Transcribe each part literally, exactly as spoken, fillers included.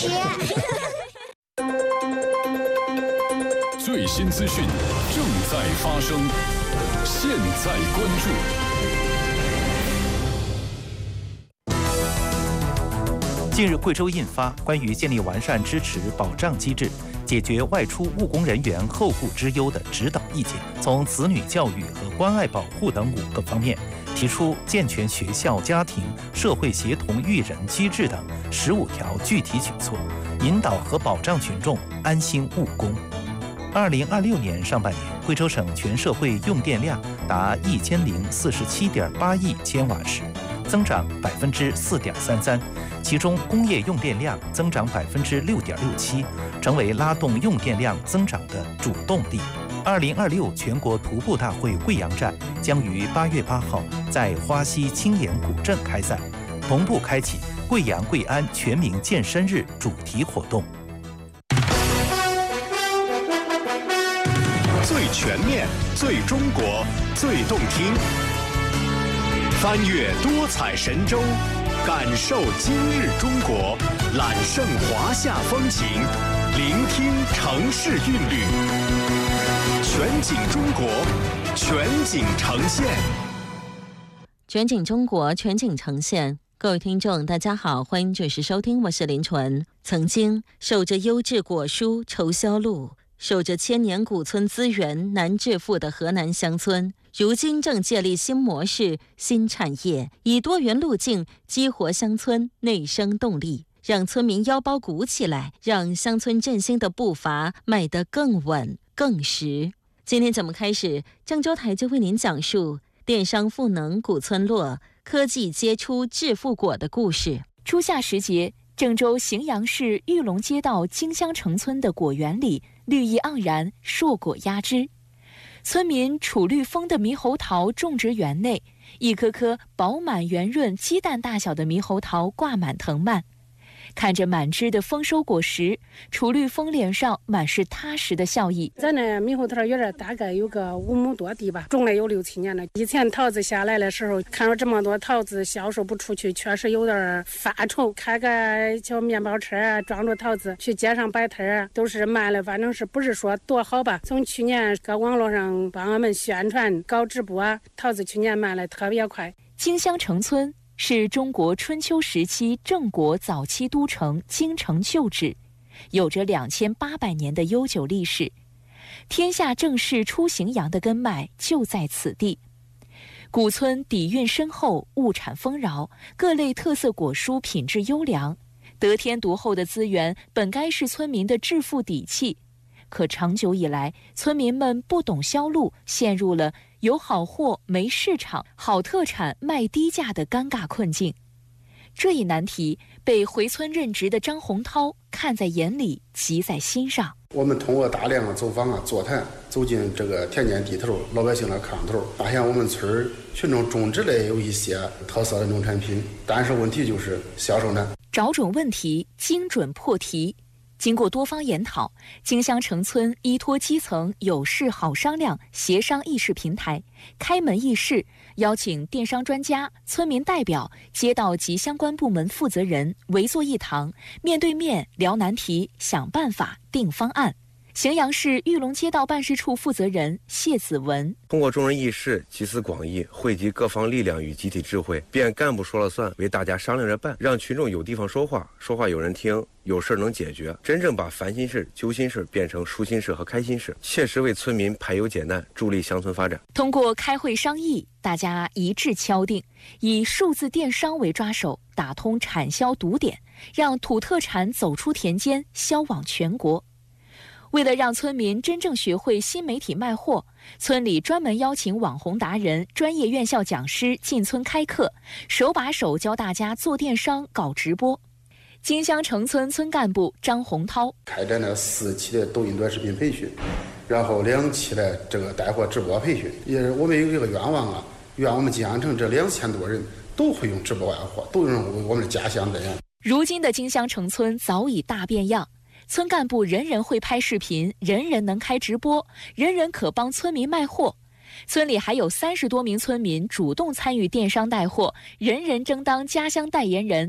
吃。 最新资讯正在发生，现在关注。 近日，贵州印发关于建立完善支持保障机制，解决外出务工人员后顾之忧的指导意见，从子女教育和关爱保护等五个方面，提出健全学校、家庭、社会协同育人机制等十五条具体举措，引导和保障群众安心务工。二零二六年上半年，贵州省全社会用电量达一千零四十七点八亿千瓦时，增长百分之四点三三。其中，工业用电量增长百分之六点六七，成为拉动用电量增长的主动力。二零二六全国徒步大会贵阳站将于八月八号在花溪青岩古镇开赛，同步开启贵阳贵安全民健身日主题活动。 最全面、最中国、最动听，翻越多彩神州，感受今日中国，揽胜华夏风情，聆听城市韵律，全景中国，全景呈现。 全景中国，全景呈现。各位听众大家好，欢迎准时收听，我是林纯。曾经守着优质果蔬愁销路，守着千年古村资源难致富的河南乡村，如今正建立新模式、新产业，以多元路径激活乡村内生动力，让村民腰包鼓起来，让乡村振兴的步伐迈得更稳更实。今天节目开始，郑州台就为您讲述电商赋能古村落，科技结出致富果的故事。初夏时节，郑州荥阳市玉龙街道金香城村的果园里绿意盎然，硕果压枝。村民楚绿峰的猕猴桃种植园内，一颗颗饱满圆润、鸡蛋大小的猕猴桃挂满藤蔓。看着满枝的丰收果实，楚绿峰脸上满是踏实的笑意。 咱那猕猴桃园大概有个五亩多地吧，种了有六七年了。以前桃子下来的时候，看到这么多桃子销售不出去，确实有点发愁。开个小面包车装着桃子去街上摆摊，都是卖了，反正是不是说多好吧。从去年搁网络上帮我们宣传搞直播啊，桃子去年卖了特别快。 金香城村是中国春秋时期郑国早期都城京城旧址，有着两千八百年的悠久历史。天下正式出荥阳的根脉就在此地。古村底蕴深厚，物产丰饶，各类特色果蔬品质优良，得天独厚的资源本该是村民的致富底气。可长久以来，村民们不懂销路，陷入了有好货没市场、好特产卖低价的尴尬困境。这一难题被回村任职的张洪涛看在眼里，急在心上。 我们通过大量的走访啊、座谈，走进这个田间地头、老百姓的炕头，发现我们村群众种植类有一些特色的农产品，但是问题就是销售难。 找准问题，精准破题。经过多方研讨，金香城村依托基层有市好商量协商议事平台，开门议事，邀请电商专家、村民代表、街道及相关部门负责人围坐一堂，面对面聊难题，想办法，定方案。荥阳市玉龙街道办事处负责人谢子文： 通过众人议事，集思广益，汇集各方力量与集体智慧，便干部说了算，为大家商量着办，让群众有地方说话，说话有人听，有事能解决，真正把烦心事、揪心事变成舒心事和开心事，切实为村民排忧解难，助力乡村发展。 通过开会商议，大家一致敲定，以数字电商为抓手，打通产销堵点，让土特产走出田间，销往全国。为了让村民真正学会新媒体卖货，村里专门邀请网红达人、专业院校讲师进村开课，手把手教大家做电商、搞直播。金香城村村干部张洪涛开展了四期的抖音短视频培训，然后两期的这个带货直播培训。也是我们有一个愿望啊，愿我们金香城这两千多人都会用直播卖货，都用我们的家乡这样。 如今的金香城村早已大变样。村干部人人会拍视频，人人能开直播，人人可帮村民卖货。村里还有三十多名村民主动参与电商带货，人人争当家乡代言人。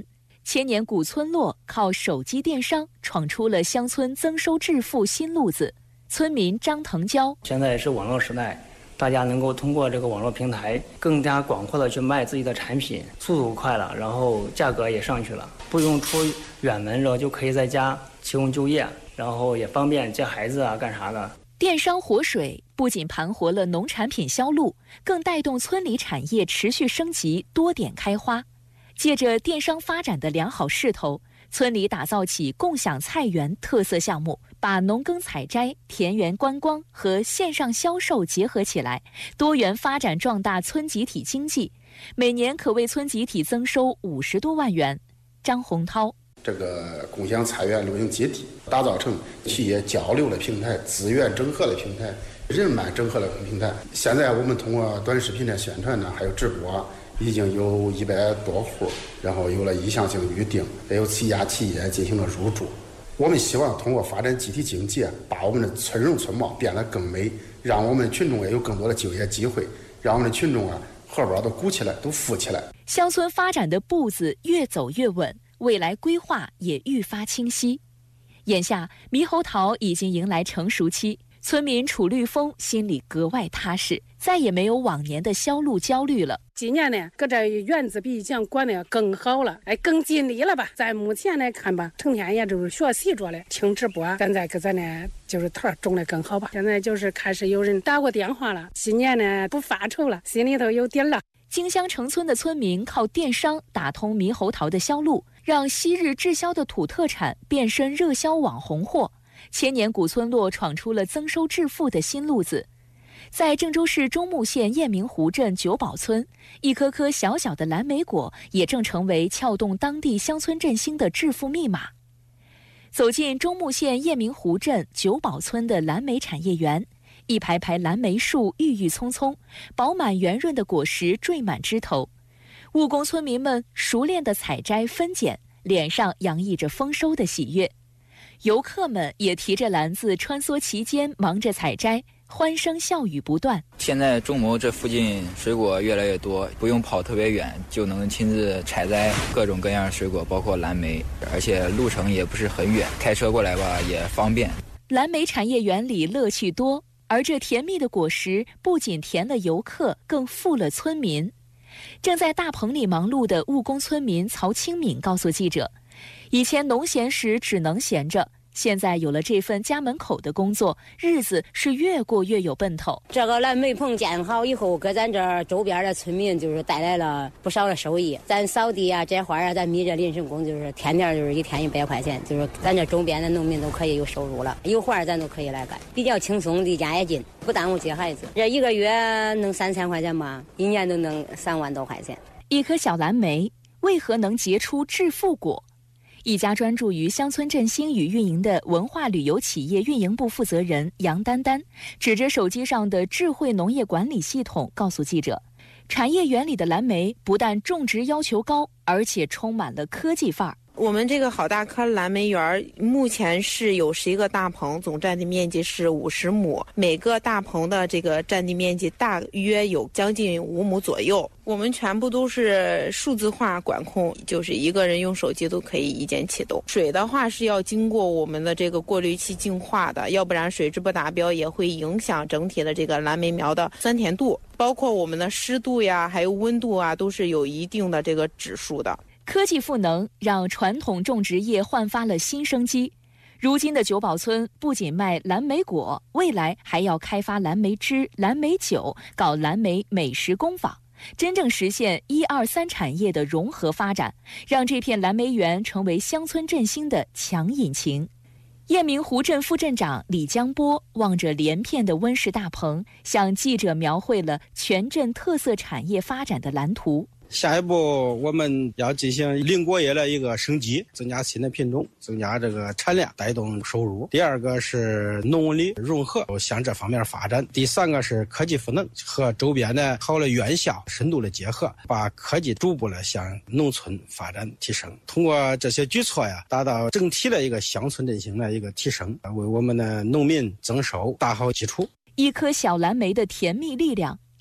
千年古村落靠手机电商闯出了乡村增收致富新路子。村民张腾蛟： 现在是网络时代，大家能够通过这个网络平台更加广阔的去卖自己的产品，速度快了，然后价格也上去了，不用出远门，然后就可以在家提供就业，然后也方便接孩子啊干啥的。 电商活水不仅盘活了农产品销路，更带动村里产业持续升级，多点开花。借着电商发展的良好势头，村里打造起共享菜园特色项目，把农耕采摘、田园观光和线上销售结合起来，多元发展壮大村集体经济，每年可为村集体增收五十多万元。张洪涛： 这个共享菜园露营集体打造成企业交流的平台、资源整合的平台、人脉整合的平台。现在我们通过短视频的宣传呢，还有直播，已经有一百多户，然后有了意向性预定，也有几家企业进行了入驻。我们希望通过发展集体经济，把我们的村容村貌变得更美，让我们群众也有更多的就业机会，让我们的群众啊荷包都鼓起来，都富起来。 乡村发展的步子越走越稳，未来规划也愈发清晰。眼下猕猴桃已经迎来成熟期，村民楚绿峰心里格外踏实，再也没有往年的销路焦虑了。 今年呢，搁这园子比以前管的更好了，哎，更尽力了吧？在目前来看吧，成天也就是学习着嘞，听直播。现在搁咱呢，就是桃种的更好吧？现在就是开始有人打过电话了，今年呢不发愁了，心里头有底了。 荆襄城村的村民靠电商打通猕猴桃的销路，让昔日滞销的土特产变身热销网红货。千年古村落闯出了增收致富的新路子。在郑州市中牟县雁鸣湖镇九堡村，一颗颗小小的蓝莓果也正成为撬动当地乡村振兴的致富密码。走进中牟县雁鸣湖镇九堡村的蓝莓产业园，一排排蓝莓树郁郁葱葱，饱满圆润的果实缀满枝头。务工村民们熟练地采摘分拣，脸上洋溢着丰收的喜悦。游客们也提着篮子穿梭其间，忙着采摘，欢声笑语不断。 现在中牟这附近水果越来越多，不用跑特别远就能亲自采摘各种各样的水果，包括蓝莓，而且路程也不是很远，开车过来吧也方便。 蓝莓产业园里乐趣多，而这甜蜜的果实不仅甜了游客，更富了村民。正在大棚里忙碌的务工村民曹清敏告诉记者，以前农闲时只能闲着，现在有了这份家门口的工作，日子是越过越有奔头。 这个蓝莓棚建好以后，给咱这周边的村民就是带来了不少的收益。咱扫地啊、摘花啊，咱米这临时工就是天天就是一天一百块钱，就是咱这周边的农民都可以有收入了，有活咱都可以来干，比较轻松，离家也近，不耽误接孩子。这一个月能三千块钱吧，一年都能三万多块钱。 一颗小蓝莓为何能结出致富果？一家专注于乡村振兴与运营的文化旅游企业运营部负责人杨丹丹指着手机上的智慧农业管理系统告诉记者，产业园里的蓝莓不但种植要求高，而且充满了科技范儿。 我们这个好大棵蓝莓园目前是有十一个大棚，总占地面积是五十亩，每个大棚的这个占地面积大约有将近五亩左右。我们全部都是数字化管控，就是一个人用手机都可以一键启动。水的话是要经过我们的这个过滤器净化的，要不然水质不达标也会影响整体的这个蓝莓苗的酸甜度，包括我们的湿度呀，还有温度啊，都是有一定的这个指数的。 科技赋能让传统种植业焕发了新生机。如今的九堡村不仅卖蓝莓果，未来还要开发蓝莓汁、蓝莓酒，搞蓝莓美食工坊，真正实现一二三产业的融合发展，让这片蓝莓园成为乡村振兴的强引擎。雁鸣湖镇副镇长李江波望着连片的温室大棚，向记者描绘了全镇特色产业发展的蓝图。 下一步我们要进行林果业的一个升级，增加新的品种，增加这个产量，带动收入。第二个是农林融合，向这方面发展。第三个是科技赋能，和周边的好的院校深度的结合，把科技逐步的向农村发展提升。通过这些举措呀，达到整体的一个乡村振兴的一个提升，为我们的农民增收打好基础。 一颗小蓝莓的甜蜜力量，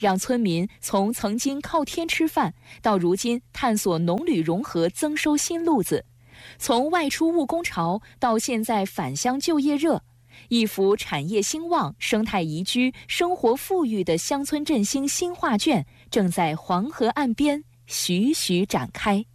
让村民从曾经靠天吃饭，到如今探索农旅融合增收新路子，从外出务工潮到现在返乡就业热，一幅产业兴旺、生态宜居、生活富裕的乡村振兴新画卷正在黄河岸边徐徐展开。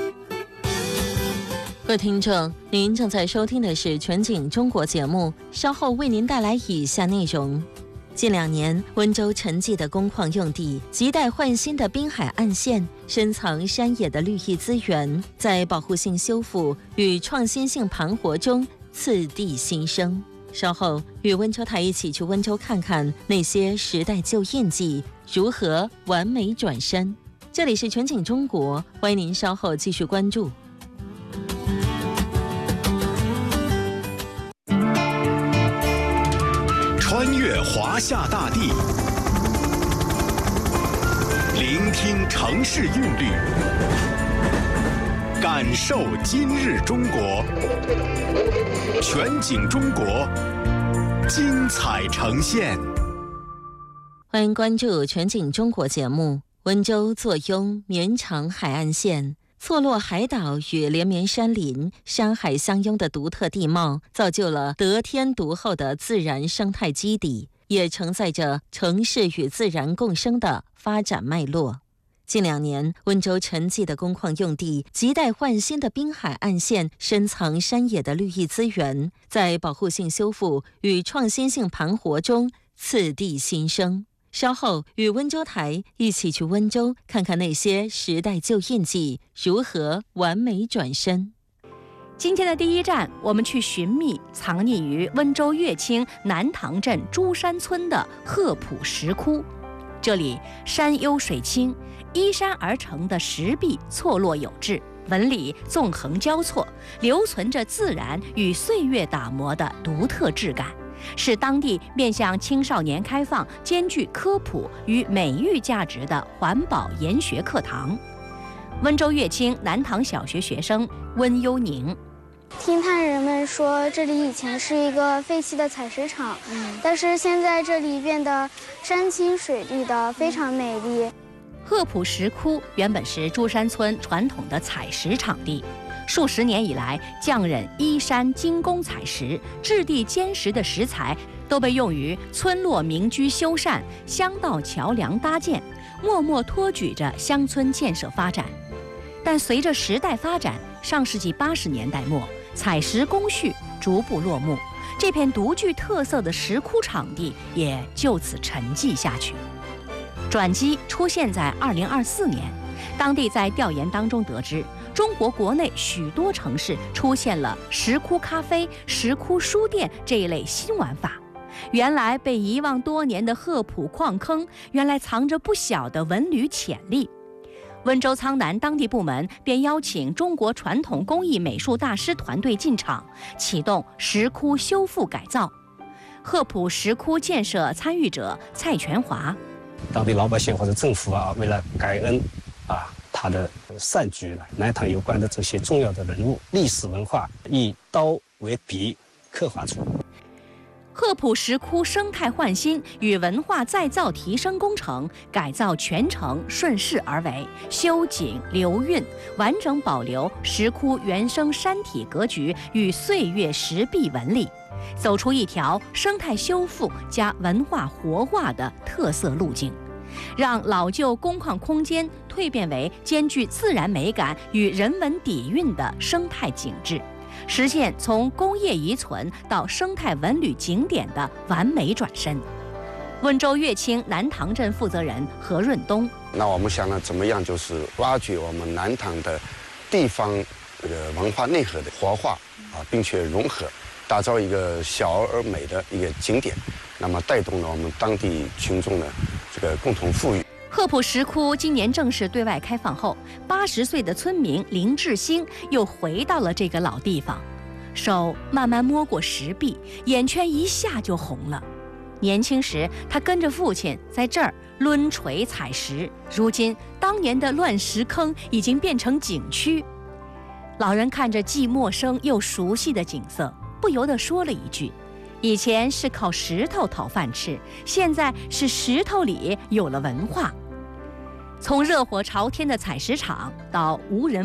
各位听众，您正在收听的是全景中国节目，稍后为您带来以下内容。近两年，温州沉寂的工矿用地，亟待换新的滨海岸线，深藏山野的绿意资源，在保护性修复与创新性盘活中次第新生。稍后与温州台一起去温州看看那些时代旧印记如何完美转身。这里是全景中国，欢迎您稍后继续关注。 穿越华夏大地，聆听城市韵律，感受今日中国。全景中国，精彩呈现。 欢迎关注全景中国节目。温州坐拥绵长海岸线，错落海岛与连绵山林，山海相拥的独特地貌，造就了得天独厚的自然生态基底，也承载着城市与自然共生的发展脉络。近两年，温州沉寂的工矿用地，亟待换新的滨海岸线，深藏山野的绿意资源，在保护性修复与创新性盘活中次第新生。稍后与温州台一起去温州看看那些时代旧印记如何完美转身。 今天的第一站，我们去寻觅藏匿于温州乐清南塘镇珠山村的鹤浦石窟。这里山幽水清，依山而成的石壁错落有致，纹理纵横交错，留存着自然与岁月打磨的独特质感，是当地面向青少年开放、兼具科普与美育价值的环保研学课堂。温州乐清南塘小学学生温幽宁， 听探人们说，这里以前是一个废弃的采石场，嗯，但是现在这里变得山清水绿的，非常美丽。 鹤浦石窟原本是珠山村传统的采石场地，数十年以来，匠人依山精工采石，质地坚实的石材都被用于村落民居修缮、乡道桥梁搭建，默默托举着乡村建设发展。但随着时代发展，上世纪八十年代末，采石工序逐步落幕，这片独具特色的石窟场地也就此沉寂下去。转机出现在二零二四年，当地在调研当中得知，中国国内许多城市出现了石窟咖啡、石窟书店这一类新玩法。原来被遗忘多年的鹤浦矿坑，原来藏着不小的文旅潜力。温州苍南当地部门便邀请中国传统工艺美术大师团队进场，启动石窟修复改造。鹤浦石窟建设参与者蔡全华， 当地老百姓或者政府啊，为了感恩啊他的善举，南塘有关的这些重要的人物、历史文化，以刀为笔刻画出。 鹤浦石窟生态焕新与文化再造提升工程改造全程顺势而为，修景留韵，完整保留石窟原生山体格局与岁月石壁纹理，走出一条生态修复加文化活化的特色路径，让老旧工矿空间蜕变为兼具自然美感与人文底蕴的生态景致，实现从工业遗存到生态文旅景点的完美转身。温州乐清南塘镇负责人何润东， 那我们想呢，怎么样就是挖掘我们南塘的地方这个文化内核的活化啊，并且融合，打造一个小而美的一个景点，那么带动了我们当地群众的这个共同富裕。 鹤浦石窟今年正式对外开放后，八十岁的村民林志兴又回到了这个老地方，手慢慢摸过石壁，眼圈一下就红了。年轻时，他跟着父亲在这儿抡锤采石，如今当年的乱石坑已经变成景区。老人看着既陌生又熟悉的景色，不由得说了一句：“ 以前是靠石头讨饭吃，现在是石头里有了文化。从热火朝天的采石场到无人